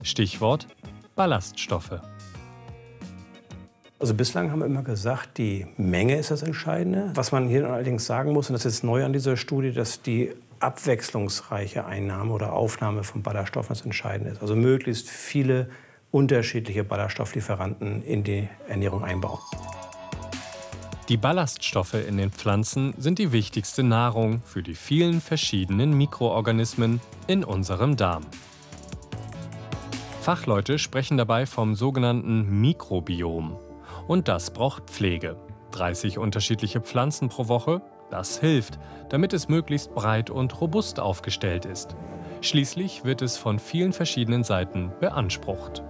Stichwort Ballaststoffe. Also bislang haben wir immer gesagt, die Menge ist das Entscheidende. Was man hier allerdings sagen muss, und das ist jetzt neu an dieser Studie, dass die abwechslungsreiche Einnahme oder Aufnahme von Ballaststoffen das Entscheidende ist. Also möglichst viele unterschiedliche Ballaststofflieferanten in die Ernährung einbauen. Die Ballaststoffe in den Pflanzen sind die wichtigste Nahrung für die vielen verschiedenen Mikroorganismen in unserem Darm. Fachleute sprechen dabei vom sogenannten Mikrobiom. Und das braucht Pflege. 30 unterschiedliche Pflanzen pro Woche, das hilft, damit es möglichst breit und robust aufgestellt ist. Schließlich wird es von vielen verschiedenen Seiten beansprucht.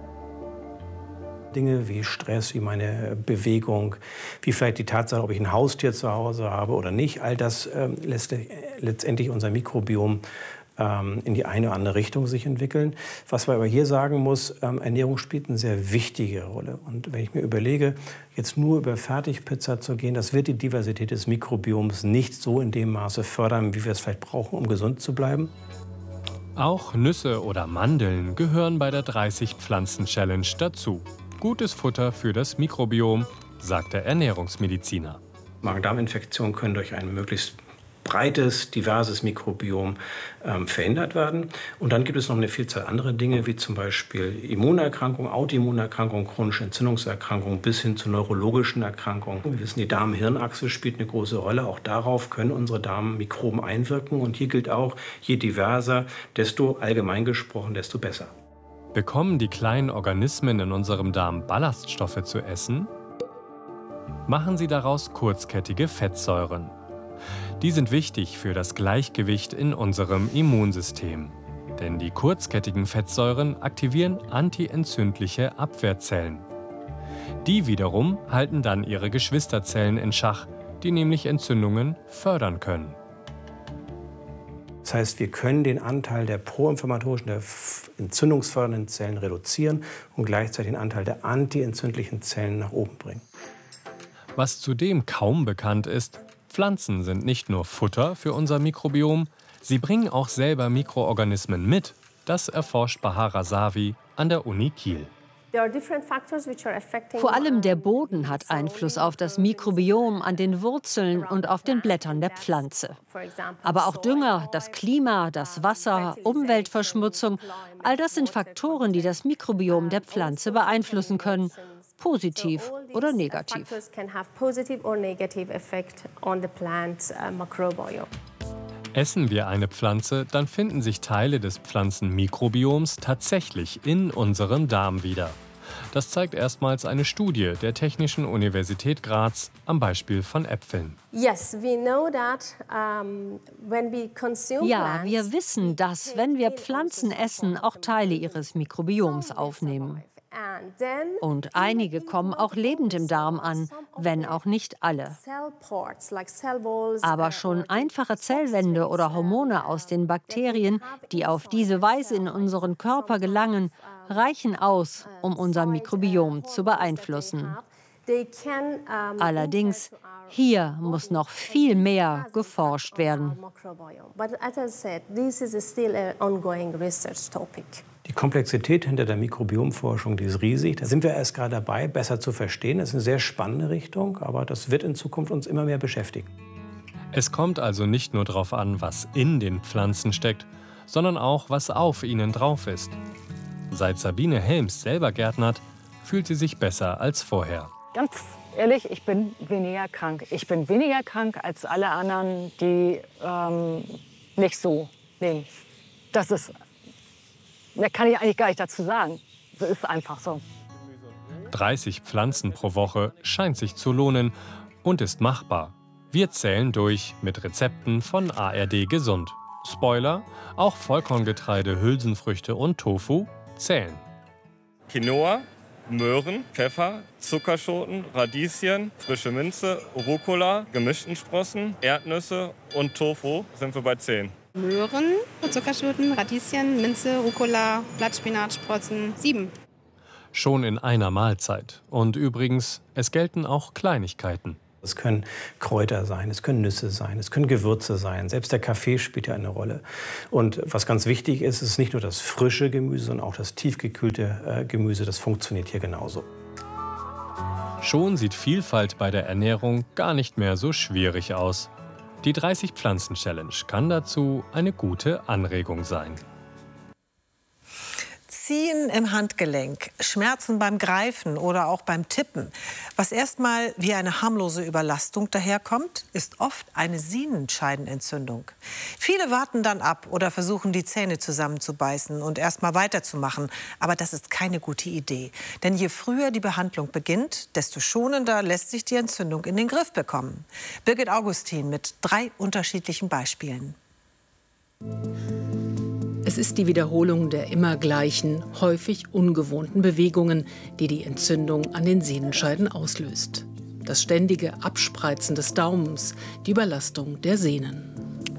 Dinge wie Stress, wie meine Bewegung, wie vielleicht die Tatsache, ob ich ein Haustier zu Hause habe oder nicht. All das lässt letztendlich unser Mikrobiom in die eine oder andere Richtung sich entwickeln. Was man aber hier sagen muss, Ernährung spielt eine sehr wichtige Rolle. Und wenn ich mir überlege, jetzt nur über Fertigpizza zu gehen, das wird die Diversität des Mikrobioms nicht so in dem Maße fördern, wie wir es vielleicht brauchen, um gesund zu bleiben. Auch Nüsse oder Mandeln gehören bei der 30-Pflanzen-Challenge dazu. Gutes Futter für das Mikrobiom, sagt der Ernährungsmediziner. Magen-Darm-Infektionen können durch ein möglichst breites, diverses Mikrobiom verhindert werden. Und dann gibt es noch eine Vielzahl anderer Dinge, wie zum Beispiel Immunerkrankungen, Autoimmunerkrankungen, chronische Entzündungserkrankungen bis hin zu neurologischen Erkrankungen. Wir wissen, die Darm-Hirn-Achse spielt eine große Rolle. Auch darauf können unsere Darmmikroben einwirken. Und hier gilt auch, je diverser, desto allgemein gesprochen, desto besser. Bekommen die kleinen Organismen in unserem Darm Ballaststoffe zu essen? Machen sie daraus kurzkettige Fettsäuren. Die sind wichtig für das Gleichgewicht in unserem Immunsystem. Denn die kurzkettigen Fettsäuren aktivieren antientzündliche Abwehrzellen. Die wiederum halten dann ihre Geschwisterzellen in Schach, die nämlich Entzündungen fördern können. Das heißt, wir können den Anteil der proinflammatorischen, der entzündungsfördernden Zellen reduzieren und gleichzeitig den Anteil der antientzündlichen Zellen nach oben bringen. Was zudem kaum bekannt ist, Pflanzen sind nicht nur Futter für unser Mikrobiom, sie bringen auch selber Mikroorganismen mit. Das erforscht Bahar Razavi an der Uni Kiel. Vor allem der Boden hat Einfluss auf das Mikrobiom an den Wurzeln und auf den Blättern der Pflanze. Aber auch Dünger, das Klima, das Wasser, Umweltverschmutzung, all das sind Faktoren, die das Mikrobiom der Pflanze beeinflussen können, positiv oder negativ. Essen wir eine Pflanze, dann finden sich Teile des Pflanzenmikrobioms tatsächlich in unserem Darm wieder. Das zeigt erstmals eine Studie der Technischen Universität Graz am Beispiel von Äpfeln. Ja, wir wissen, dass, wenn wir Pflanzen essen, auch Teile ihres Mikrobioms aufnehmen. Und einige kommen auch lebend im Darm an, wenn auch nicht alle. Aber schon einfache Zellwände oder Hormone aus den Bakterien, die auf diese Weise in unseren Körper gelangen, reichen aus, um unser Mikrobiom zu beeinflussen. Allerdings, hier muss noch viel mehr geforscht werden. Die Komplexität hinter der Mikrobiomforschung, die ist riesig. Da sind wir erst gerade dabei, besser zu verstehen. Das ist eine sehr spannende Richtung, aber das wird in Zukunft uns immer mehr beschäftigen. Es kommt also nicht nur darauf an, was in den Pflanzen steckt, sondern auch, was auf ihnen drauf ist. Seit Sabine Helms selber gärtnert, fühlt sie sich besser als vorher. Ganz ehrlich, ich bin weniger krank. Ich bin weniger krank als alle anderen, die nicht so leben. Da kann ich eigentlich gar nicht dazu sagen. Das ist einfach so. 30 Pflanzen pro Woche scheint sich zu lohnen und ist machbar. Wir zählen durch mit Rezepten von ARD Gesund. Spoiler, auch Vollkorngetreide, Hülsenfrüchte und Tofu zählen. Quinoa, Möhren, Pfeffer, Zuckerschoten, Radieschen, frische Minze, Rucola, gemischten Sprossen, Erdnüsse und Tofu sind wir bei 10. Möhren, Zuckerschoten, Radieschen, Minze, Rucola, Blattspinat, Sprossen, 7. Schon in einer Mahlzeit. Und übrigens, es gelten auch Kleinigkeiten. Es können Kräuter sein, es können Nüsse sein, es können Gewürze sein. Selbst der Kaffee spielt ja eine Rolle. Und was ganz wichtig ist, ist nicht nur das frische Gemüse, sondern auch das tiefgekühlte Gemüse. Das funktioniert hier genauso. Schon sieht Vielfalt bei der Ernährung gar nicht mehr so schwierig aus. Die 30-Pflanzen-Challenge kann dazu eine gute Anregung sein. Ziehen im Handgelenk, Schmerzen beim Greifen oder auch beim Tippen. Was erstmal wie eine harmlose Überlastung daherkommt, ist oft eine Sehnenscheidenentzündung. Viele warten dann ab oder versuchen, die Zähne zusammenzubeißen und erstmal weiterzumachen. Aber das ist keine gute Idee. Denn je früher die Behandlung beginnt, desto schonender lässt sich die Entzündung in den Griff bekommen. Birgit Augustin mit 3 unterschiedlichen Beispielen. Es ist die Wiederholung der immer gleichen, häufig ungewohnten Bewegungen, die die Entzündung an den Sehnenscheiden auslöst. Das ständige Abspreizen des Daumens, die Überlastung der Sehnen.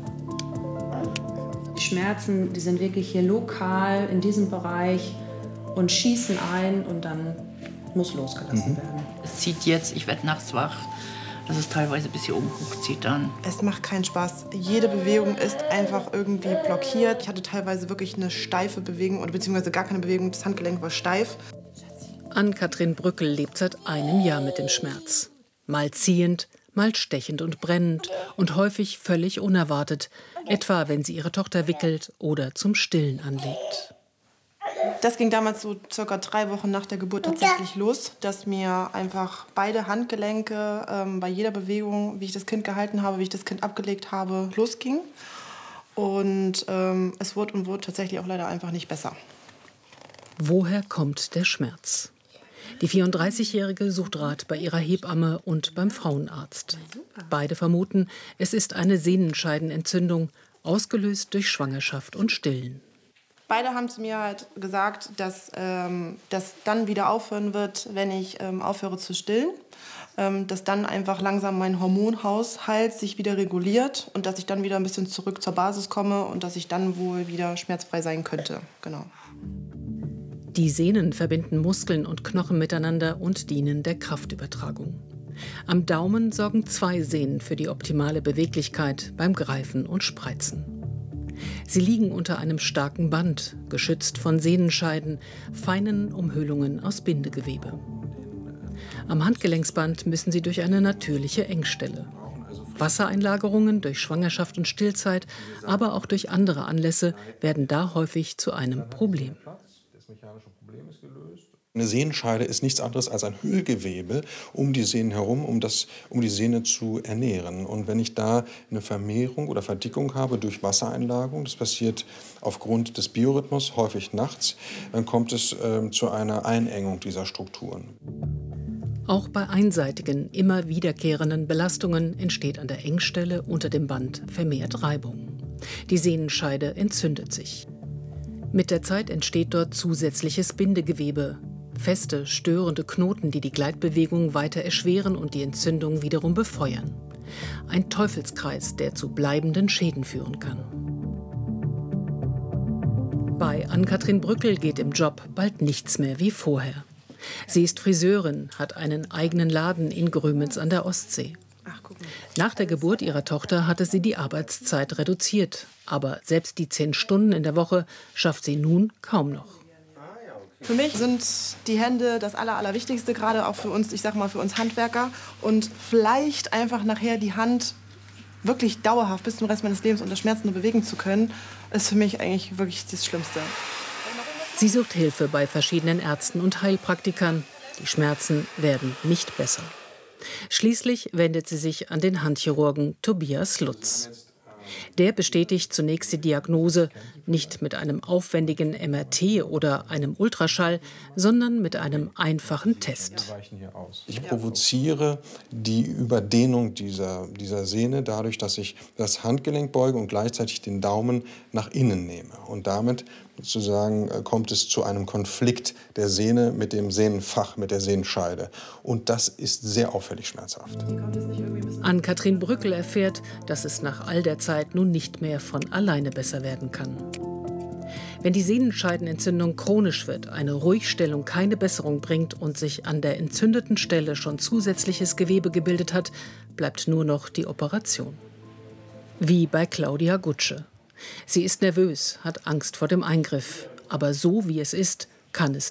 Die Schmerzen, die sind wirklich hier lokal in diesem Bereich und schießen ein und dann muss losgelassen werden. Es zieht jetzt, ich werde nachts wach. Dass es teilweise bis hier oben hochzieht dann. Es macht keinen Spaß. Jede Bewegung ist einfach irgendwie blockiert. Ich hatte teilweise wirklich eine steife Bewegung oder beziehungsweise gar keine Bewegung. Das Handgelenk war steif. Ann-Kathrin Brückel lebt seit einem Jahr mit dem Schmerz. Mal ziehend, mal stechend und brennend und häufig völlig unerwartet. Etwa, wenn sie ihre Tochter wickelt oder zum Stillen anlegt. Das ging damals so circa 3 Wochen nach der Geburt tatsächlich los, dass mir einfach beide Handgelenke bei jeder Bewegung, wie ich das Kind gehalten habe, wie ich das Kind abgelegt habe, losging. Und es wurde tatsächlich auch leider einfach nicht besser. Woher kommt der Schmerz? Die 34-Jährige sucht Rat bei ihrer Hebamme und beim Frauenarzt. Beide vermuten, es ist eine Sehnenscheidenentzündung, ausgelöst durch Schwangerschaft und Stillen. Beide haben zu mir halt gesagt, dass das dann wieder aufhören wird, wenn ich aufhöre zu stillen. Dass dann einfach langsam mein Hormonhaushalt sich wieder reguliert und dass ich dann wieder ein bisschen zurück zur Basis komme und dass ich dann wohl wieder schmerzfrei sein könnte. Genau. Die Sehnen verbinden Muskeln und Knochen miteinander und dienen der Kraftübertragung. Am Daumen sorgen 2 Sehnen für die optimale Beweglichkeit beim Greifen und Spreizen. Sie liegen unter einem starken Band, geschützt von Sehnenscheiden, feinen Umhüllungen aus Bindegewebe. Am Handgelenksband müssen sie durch eine natürliche Engstelle. Wassereinlagerungen durch Schwangerschaft und Stillzeit, aber auch durch andere Anlässe werden da häufig zu einem Problem. Eine Sehnenscheide ist nichts anderes als ein Hüllgewebe um die Sehnen herum, um die Sehne zu ernähren. Und wenn ich da eine Vermehrung oder Verdickung habe durch Wassereinlagerung, das passiert aufgrund des Biorhythmus häufig nachts, dann kommt es zu einer Einengung dieser Strukturen. Auch bei einseitigen, immer wiederkehrenden Belastungen entsteht an der Engstelle unter dem Band vermehrt Reibung. Die Sehnenscheide entzündet sich. Mit der Zeit entsteht dort zusätzliches Bindegewebe. Feste, störende Knoten, die die Gleitbewegung weiter erschweren und die Entzündung wiederum befeuern. Ein Teufelskreis, der zu bleibenden Schäden führen kann. Bei Ann-Kathrin Brückel geht im Job bald nichts mehr wie vorher. Sie ist Friseurin, hat einen eigenen Laden in Grömitz an der Ostsee. Nach der Geburt ihrer Tochter hatte sie die Arbeitszeit reduziert. Aber selbst die 10 Stunden in der Woche schafft sie nun kaum noch. Für mich sind die Hände das Allerwichtigste, gerade auch für uns, ich sag mal für uns Handwerker. Und vielleicht einfach nachher die Hand wirklich dauerhaft bis zum Rest meines Lebens unter Schmerzen nur bewegen zu können, ist für mich eigentlich wirklich das Schlimmste. Sie sucht Hilfe bei verschiedenen Ärzten und Heilpraktikern. Die Schmerzen werden nicht besser. Schließlich wendet sie sich an den Handchirurgen Tobias Lutz. Der bestätigt zunächst die Diagnose, nicht mit einem aufwendigen MRT oder einem Ultraschall, sondern mit einem einfachen Test. Ich provoziere die Überdehnung dieser Sehne dadurch, dass ich das Handgelenk beuge und gleichzeitig den Daumen nach innen nehme. Und damit sozusagen kommt es zu einem Konflikt der Sehne mit dem Sehnenfach, mit der Sehnenscheide. Und das ist sehr auffällig schmerzhaft. Ann-Kathrin Brückel erfährt, dass es nach all der Zeit nun nicht mehr von alleine besser werden kann. Wenn die Sehnenscheidenentzündung chronisch wird, eine Ruhigstellung keine Besserung bringt und sich an der entzündeten Stelle schon zusätzliches Gewebe gebildet hat, bleibt nur noch die Operation. Wie bei Claudia Gutsche. Sie ist nervös, hat Angst vor dem Eingriff. Aber so wie es ist, kann es